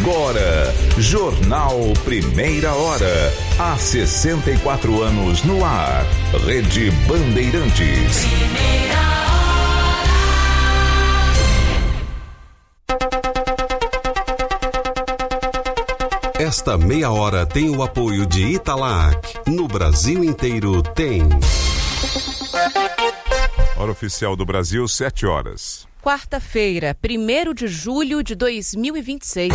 Agora, Jornal Primeira Hora. Há 64 anos no ar. Rede Bandeirantes. Esta meia hora tem o apoio de Italac. No Brasil inteiro tem. Hora oficial do Brasil, 7 horas. Quarta-feira, 1º de julho de 2026.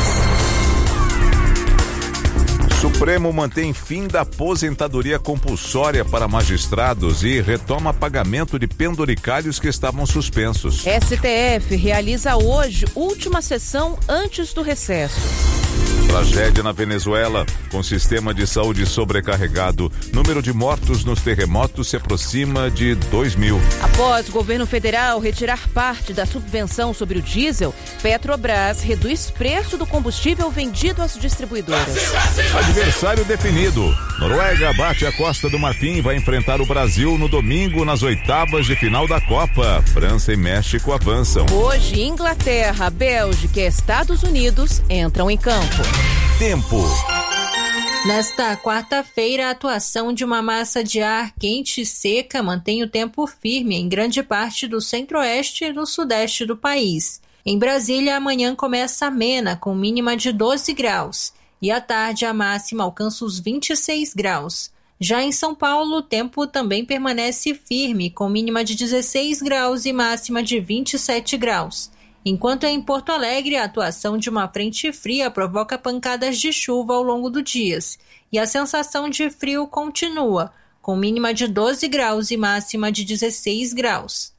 Supremo mantém fim da aposentadoria compulsória para magistrados e retoma pagamento de penduricalhos que estavam suspensos. STF realiza hoje última sessão antes do recesso. Tragédia na Venezuela, com sistema de saúde sobrecarregado. Número de mortos nos terremotos se aproxima de 2.000. Após o governo federal retirar parte da subvenção sobre o diesel, Petrobras reduz preço do combustível vendido às distribuidoras. Adversário definido. Noruega bate a Costa do Marfim e vai enfrentar o Brasil no domingo nas oitavas de final da Copa. França e México avançam. Hoje, Inglaterra, Bélgica e Estados Unidos entram em campo. Tempo. Nesta quarta-feira, a atuação de uma massa de ar quente e seca mantém o tempo firme em grande parte do centro-oeste e do sudeste do país. Em Brasília, amanhã começa amena, com mínima de 12 graus, e à tarde a máxima alcança os 26 graus. Já em São Paulo, o tempo também permanece firme, com mínima de 16 graus e máxima de 27 graus. Enquanto em Porto Alegre, a atuação de uma frente fria provoca pancadas de chuva ao longo do dia, e a sensação de frio continua, com mínima de 12 graus e máxima de 16 graus.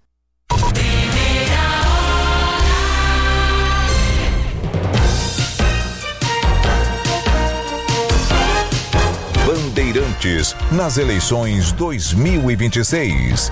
Bandeirantes nas eleições 2026.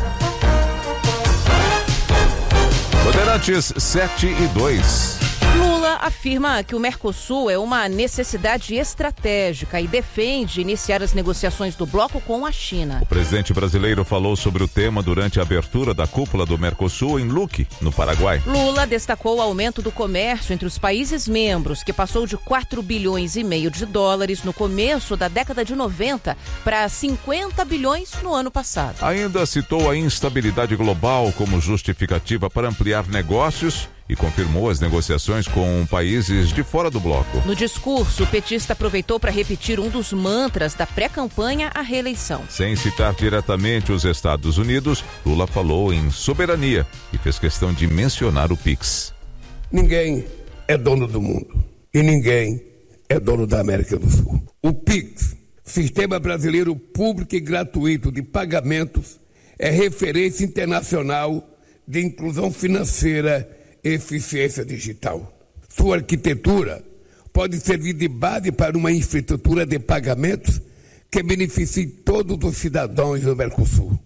Bandeirantes 7-2. Lula afirma que o Mercosul é uma necessidade estratégica e defende iniciar as negociações do bloco com a China. O presidente brasileiro falou sobre o tema durante a abertura da cúpula do Mercosul em Luque, no Paraguai. Lula destacou o aumento do comércio entre os países membros, que passou de 4,5 bilhões de dólares no começo da década de 90 para 50 bilhões no ano passado. Ainda citou a instabilidade global como justificativa para ampliar negócios e confirmou as negociações com países de fora do bloco. No discurso, o petista aproveitou para repetir um dos mantras da pré-campanha à reeleição. Sem citar diretamente os Estados Unidos, Lula falou em soberania e fez questão de mencionar o PIX. Ninguém é dono do mundo e ninguém é dono da América do Sul. O PIX, Sistema Brasileiro Público e Gratuito de Pagamentos, é referência internacional de inclusão financeira e eficiência digital. Sua arquitetura pode servir de base para uma infraestrutura de pagamentos que beneficie todos os cidadãos do Mercosul.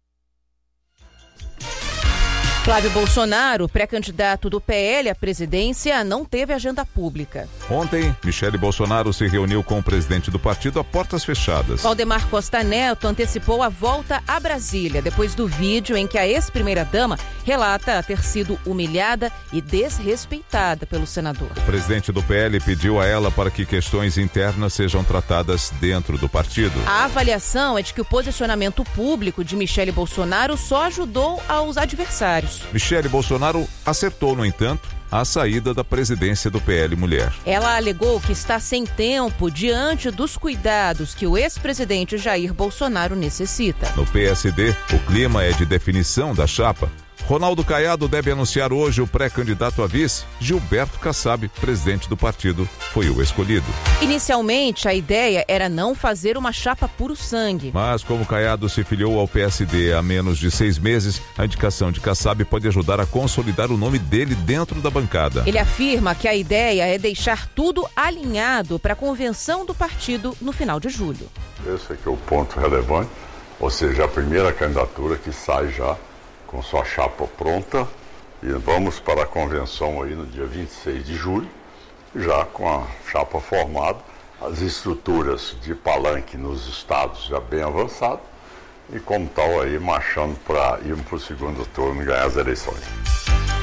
Flávio Bolsonaro, pré-candidato do PL à presidência, não teve agenda pública. Ontem, Michele Bolsonaro se reuniu com o presidente do partido a portas fechadas. Valdemar Costa Neto antecipou a volta a Brasília, depois do vídeo em que a ex-primeira-dama relata ter sido humilhada e desrespeitada pelo senador. O presidente do PL pediu a ela para que questões internas sejam tratadas dentro do partido. A avaliação é de que o posicionamento público de Michele Bolsonaro só ajudou aos adversários. Michele Bolsonaro acertou, no entanto, a saída da presidência do PL Mulher. Ela alegou que está sem tempo diante dos cuidados que o ex-presidente Jair Bolsonaro necessita. No PSD, o clima é de definição da chapa. Ronaldo Caiado deve anunciar hoje o pré-candidato a vice. Gilberto Kassab, presidente do partido, foi o escolhido. Inicialmente, a ideia era não fazer uma chapa puro sangue. Mas como Caiado se filiou ao PSD há menos de 6 meses, a indicação de Kassab pode ajudar a consolidar o nome dele dentro da bancada. Ele afirma que a ideia é deixar tudo alinhado para a convenção do partido no final de julho. Esse aqui é o ponto relevante, ou seja, a primeira candidatura que sai já com sua chapa pronta, e vamos para a convenção aí no dia 26 de julho, já com a chapa formada, as estruturas de palanque nos estados já bem avançadas, e como tal aí marchando para ir para o segundo turno e ganhar as eleições.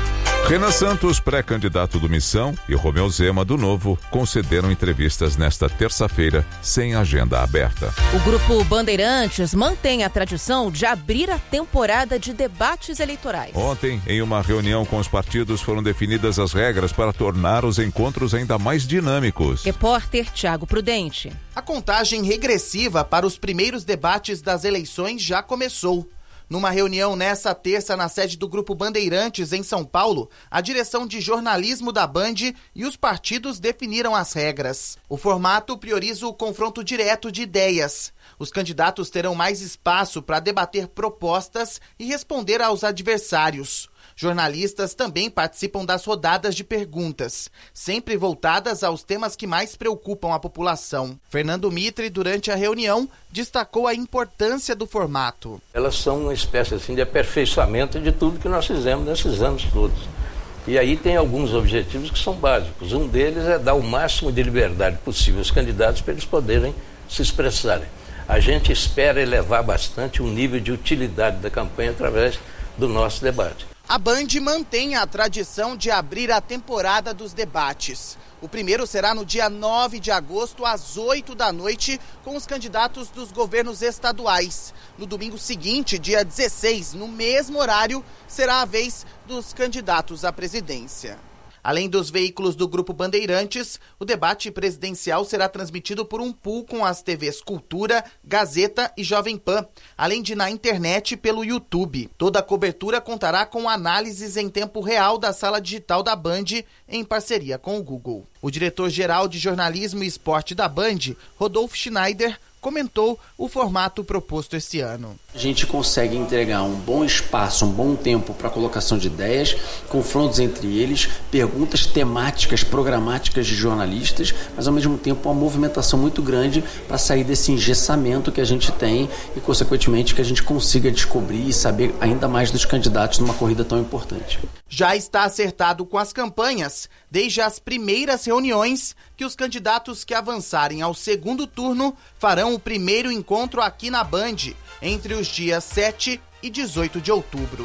Renan Santos, pré-candidato do Missão, e Romeu Zema, do Novo, concederam entrevistas nesta terça-feira, sem agenda aberta. O Grupo Bandeirantes mantém a tradição de abrir a temporada de debates eleitorais. Ontem, em uma reunião com os partidos, foram definidas as regras para tornar os encontros ainda mais dinâmicos. Repórter Tiago Prudente. A contagem regressiva para os primeiros debates das eleições já começou. Numa reunião nessa terça na sede do Grupo Bandeirantes, em São Paulo, a direção de jornalismo da Band e os partidos definiram as regras. O formato prioriza o confronto direto de ideias. Os candidatos terão mais espaço para debater propostas e responder aos adversários. Jornalistas também participam das rodadas de perguntas, sempre voltadas aos temas que mais preocupam a população. Fernando Mitre, durante a reunião, destacou a importância do formato. Elas são uma espécie assim, de aperfeiçoamento de tudo que nós fizemos nesses anos todos. E aí tem alguns objetivos que são básicos. Um deles é dar o máximo de liberdade possível aos candidatos para eles poderem se expressarem. A gente espera elevar bastante o nível de utilidade da campanha através do nosso debate. A Band mantém a tradição de abrir a temporada dos debates. O primeiro será no dia 9 de agosto, às 8 da noite, com os candidatos dos governos estaduais. No domingo seguinte, dia 16, no mesmo horário, será a vez dos candidatos à presidência. Além dos veículos do Grupo Bandeirantes, o debate presidencial será transmitido por um pool com as TVs Cultura, Gazeta e Jovem Pan, além de na internet pelo YouTube. Toda a cobertura contará com análises em tempo real da sala digital da Band, em parceria com o Google. O diretor-geral de Jornalismo e Esporte da Band, Rodolfo Schneider, comentou o formato proposto esse ano. A gente consegue entregar um bom espaço, um bom tempo para a colocação de ideias, confrontos entre eles, perguntas temáticas, programáticas de jornalistas, mas ao mesmo tempo uma movimentação muito grande para sair desse engessamento que a gente tem e, consequentemente, que a gente consiga descobrir e saber ainda mais dos candidatos numa corrida tão importante. Já está acertado com as campanhas, desde as primeiras reuniões, que os candidatos que avançarem ao segundo turno farão o primeiro encontro aqui na Band, entre os dias 7 e 18 de outubro.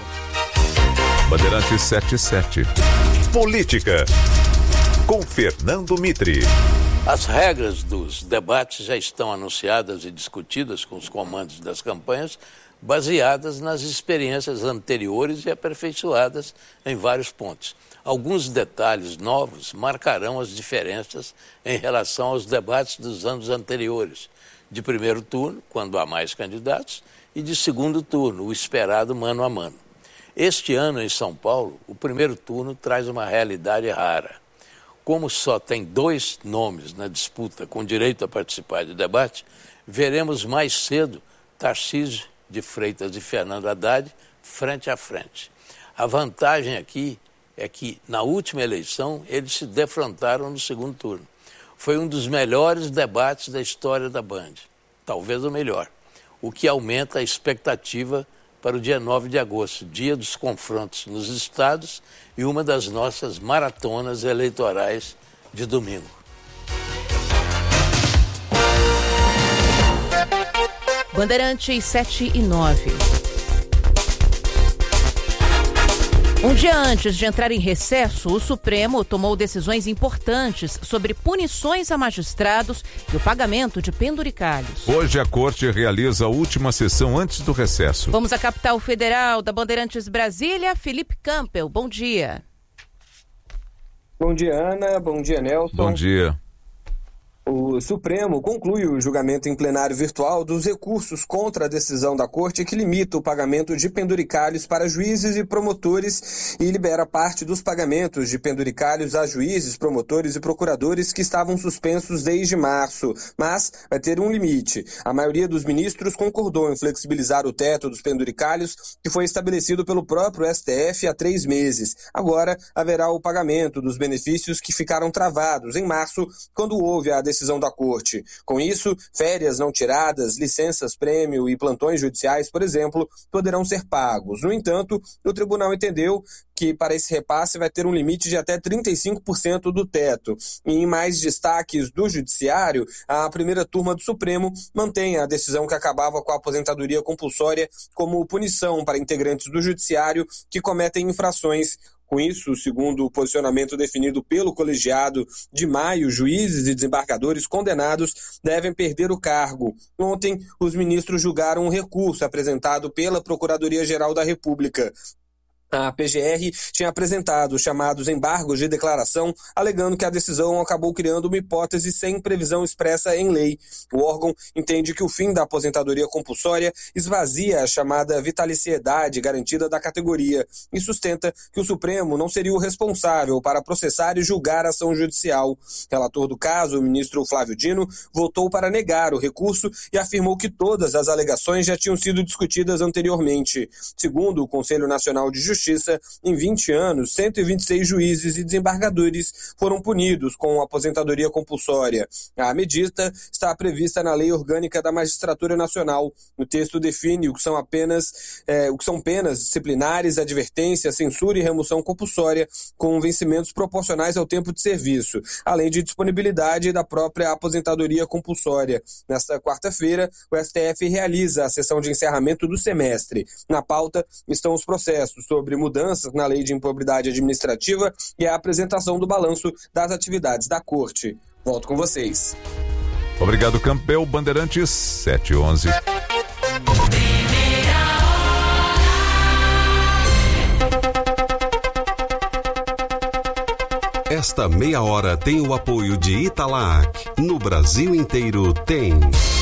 Bandeirantes 77. Política. Com Fernando Mitre. As regras dos debates já estão anunciadas e discutidas com os comandos das campanhas, baseadas nas experiências anteriores e aperfeiçoadas em vários pontos. Alguns detalhes novos marcarão as diferenças em relação aos debates dos anos anteriores. De primeiro turno, quando há mais candidatos, e de segundo turno, o esperado mano a mano. Este ano, em São Paulo, o primeiro turno traz uma realidade rara. Como só tem 2 nomes na disputa com direito a participar do debate, veremos mais cedo Tarcísio de Freitas e Fernando Haddad frente a frente. A vantagem aqui é que, na última eleição, eles se defrontaram no segundo turno. Foi um dos melhores debates da história da Band, talvez o melhor, o que aumenta a expectativa para o dia 9 de agosto, dia dos confrontos nos estados e uma das nossas maratonas eleitorais de domingo. Bandeirantes 7 e 9. Um dia antes de entrar em recesso, o Supremo tomou decisões importantes sobre punições a magistrados e o pagamento de penduricalhos. Hoje a Corte realiza a última sessão antes do recesso. Vamos à capital federal da Bandeirantes Brasília, Felipe Campbell. Bom dia. Bom dia, Ana. Bom dia, Nelson. Bom dia. O Supremo conclui o julgamento em plenário virtual dos recursos contra a decisão da Corte que limita o pagamento de penduricalhos para juízes e promotores e libera parte dos pagamentos de penduricalhos a juízes, promotores e procuradores que estavam suspensos desde março, mas vai ter um limite. A maioria dos ministros concordou em flexibilizar o teto dos penduricalhos, que foi estabelecido pelo próprio STF há 3 meses. Agora haverá o pagamento dos benefícios que ficaram travados em março, quando houve a decisão da Corte. Com isso, férias não tiradas, licenças-prêmio e plantões judiciais, por exemplo, poderão ser pagos. No entanto, o tribunal entendeu que para esse repasse vai ter um limite de até 35% do teto. E em mais destaques do Judiciário, a primeira turma do Supremo mantém a decisão que acabava com a aposentadoria compulsória como punição para integrantes do Judiciário que cometem infrações Com isso, segundo o posicionamento definido pelo colegiado de maio, juízes e desembargadores condenados devem perder o cargo. Ontem, os ministros julgaram um recurso apresentado pela Procuradoria-Geral da República. A PGR tinha apresentado os chamados embargos de declaração, alegando que a decisão acabou criando uma hipótese sem previsão expressa em lei. O órgão entende que o fim da aposentadoria compulsória esvazia a chamada vitaliciedade garantida da categoria e sustenta que o Supremo não seria o responsável para processar e julgar a ação judicial. Relator do caso, o ministro Flávio Dino, votou para negar o recurso e afirmou que todas as alegações já tinham sido discutidas anteriormente. Segundo o Conselho Nacional de Justiça, em 20 anos, 126 juízes e desembargadores foram punidos com aposentadoria compulsória. A medida está prevista na Lei Orgânica da Magistratura Nacional. O texto define o que são penas disciplinares, advertência, censura e remoção compulsória, com vencimentos proporcionais ao tempo de serviço, além de disponibilidade da própria aposentadoria compulsória. Nesta quarta-feira, o STF realiza a sessão de encerramento do semestre. Na pauta estão os processos sobre mudanças na lei de improbidade administrativa e a apresentação do balanço das atividades da Corte. Volto com vocês. Obrigado, Campbell. Bandeirantes 711. Esta meia hora tem o apoio de Italac. No Brasil inteiro tem.